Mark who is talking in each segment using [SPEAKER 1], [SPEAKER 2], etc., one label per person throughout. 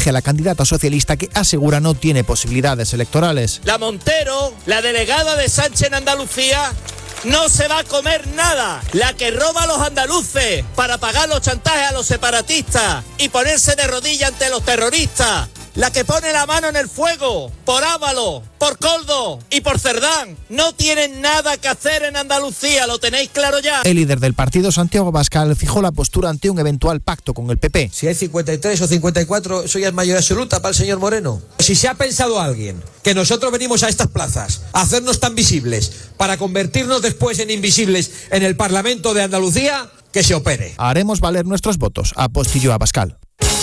[SPEAKER 1] mensaje a la candidata socialista que asegura no tiene posibilidades electorales.
[SPEAKER 2] La Montero, la delegada de Sánchez en Andalucía, no se va a comer nada. La que roba a los andaluces para pagar los chantajes a los separatistas y ponerse de rodillas ante los terroristas. La que pone la mano en el fuego por Ábalos, por Coldo y por Cerdán. No tienen nada que hacer en Andalucía, ¿lo tenéis claro ya?
[SPEAKER 1] El líder del partido, Santiago Abascal, fijó la postura ante un eventual pacto con el PP.
[SPEAKER 3] Si hay 53 o 54, eso ya es mayoría absoluta para el señor Moreno. Si se ha pensado alguien que nosotros venimos a estas plazas a hacernos tan visibles para convertirnos después en invisibles en el Parlamento de Andalucía, que se opere.
[SPEAKER 1] Haremos valer nuestros votos, apostilló Abascal.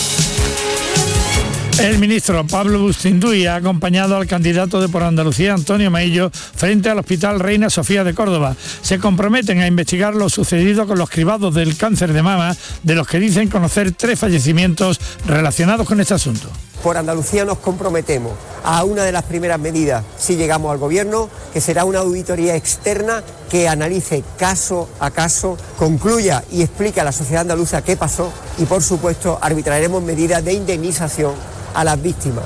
[SPEAKER 4] El ministro Pablo Bustinduy ha acompañado al candidato de Por Andalucía, Antonio Maillo, frente al Hospital Reina Sofía de Córdoba. Se comprometen a investigar lo sucedido con los cribados del cáncer de mama, de los que dicen conocer 3 fallecimientos relacionados con este asunto.
[SPEAKER 5] Por Andalucía nos comprometemos a una de las primeras medidas, si llegamos al gobierno, que será una auditoría externa que analice caso a caso, concluya y explique a la sociedad andaluza qué pasó y, por supuesto, arbitraremos medidas de indemnización a las víctimas.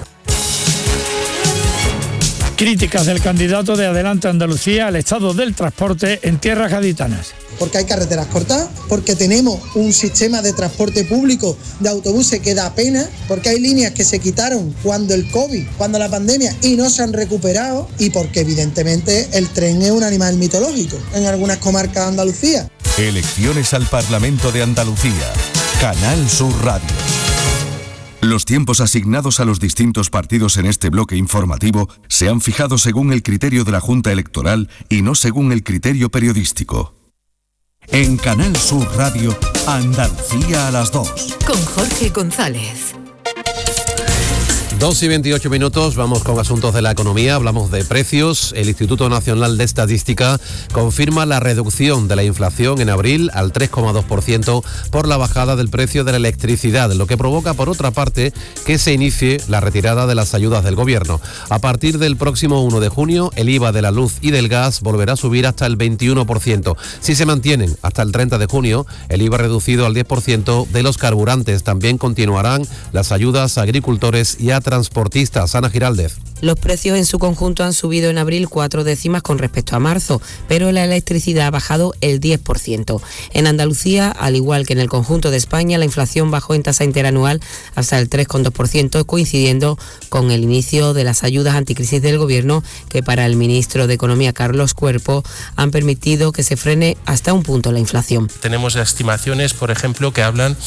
[SPEAKER 4] Críticas del candidato de Adelante Andalucía al estado del transporte en tierras gaditanas.
[SPEAKER 6] Porque hay carreteras cortas, porque tenemos un sistema de transporte público de autobuses que da pena, porque hay líneas que se quitaron cuando el COVID, cuando la pandemia, y no se han recuperado, y porque evidentemente el tren es un animal mitológico en algunas comarcas de Andalucía.
[SPEAKER 7] Elecciones al Parlamento de Andalucía. Canal Sur Radio. Los tiempos asignados a los distintos partidos en este bloque informativo se han fijado según el criterio de la Junta Electoral y no según el criterio periodístico. En Canal Sur Radio, Andalucía a las 2.
[SPEAKER 8] Con Jorge González.
[SPEAKER 9] 2:28, vamos con asuntos de la economía, hablamos de precios. El Instituto Nacional de Estadística confirma la reducción de la inflación en abril al 3,2% por la bajada del precio de la electricidad, lo que provoca, por otra parte, que se inicie la retirada de las ayudas del gobierno. A partir del próximo 1 de junio, el IVA de la luz y del gas volverá a subir hasta el 21%. Si se mantienen hasta el 30 de junio, el IVA reducido al 10% de los carburantes. También continuarán las ayudas a agricultores y a transportistas. Ana Giraldez.
[SPEAKER 10] Los precios en su conjunto han subido en abril 4 décimas con respecto a marzo, pero la electricidad ha bajado el 10%. En Andalucía, al igual que en el conjunto de España, la inflación bajó en tasa interanual hasta el 3,2%, coincidiendo con el inicio de las ayudas anticrisis del gobierno, que para el ministro de Economía, Carlos Cuerpo, han permitido que se frene hasta un punto la inflación.
[SPEAKER 11] Tenemos estimaciones, por ejemplo, que hablan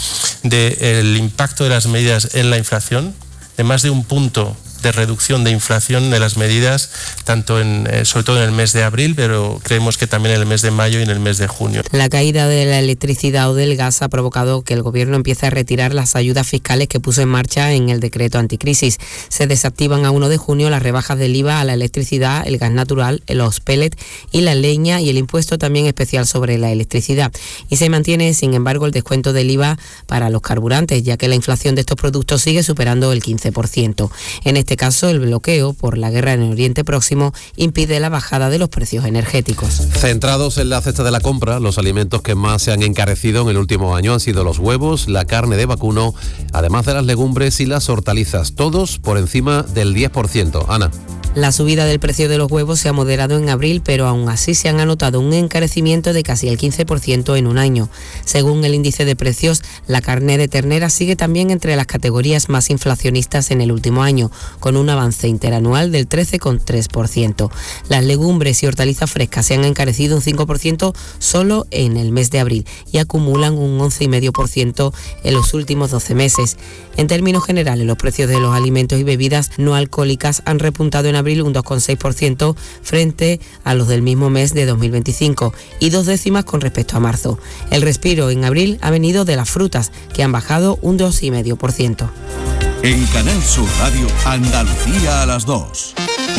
[SPEAKER 11] del impacto de las medidas en la inflación, de más de un punto de reducción de inflación de las medidas, tanto sobre todo en el mes de abril, pero creemos que también en el mes de mayo y en el mes de junio.
[SPEAKER 10] La caída de la electricidad o del gas ha provocado que el gobierno empiece a retirar las ayudas fiscales que puso en marcha en el decreto anticrisis. Se desactivan a 1 de junio las rebajas del IVA a la electricidad, el gas natural, los pellets y la leña, y el impuesto también especial sobre la electricidad. Y se mantiene, sin embargo, el descuento del IVA para los carburantes, ya que la inflación de estos productos sigue superando el 15%. En este caso, el bloqueo por la guerra en el Oriente Próximo impide la bajada de los precios energéticos.
[SPEAKER 9] Centrados en la cesta de la compra, los alimentos que más se han encarecido en el último año han sido los huevos, la carne de vacuno, además de las legumbres y las hortalizas, todos por encima del 10%. Ana.
[SPEAKER 10] La subida del precio de los huevos se ha moderado en abril, pero aún así se han anotado un encarecimiento de casi el 15% en un año. Según el índice de precios, la carne de ternera sigue también entre las categorías más inflacionistas en el último año, con un avance interanual del 13,3%. Las legumbres y hortalizas frescas se han encarecido un 5% solo en el mes de abril y acumulan un 11,5% en los últimos 12 meses. En términos generales, los precios de los alimentos y bebidas no alcohólicas han repuntado en abril un 2,6% frente a los del mismo mes de 2025 y 2 décimas con respecto a marzo. El respiro en abril ha venido de las frutas, que han bajado un 2,5%.
[SPEAKER 7] En Canal Sur Radio, Andalucía a las 2.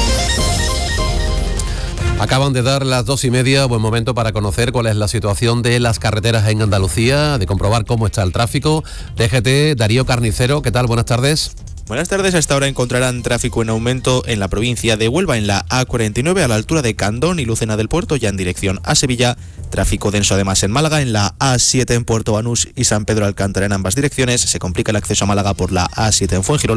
[SPEAKER 9] Acaban de dar las 2:30, buen momento para conocer cuál es la situación de las carreteras en Andalucía, de comprobar cómo está el tráfico. DGT, Darío Carnicero, ¿qué tal? Buenas tardes.
[SPEAKER 12] Buenas tardes, a esta hora encontrarán tráfico en aumento en la provincia de Huelva, en la A49 a la altura de Candón y Lucena del Puerto, ya en dirección a Sevilla. Tráfico denso además en Málaga, en la A7 en Puerto Banús y San Pedro Alcántara en ambas direcciones. Se complica el acceso a Málaga por la A7 en Fuengirola.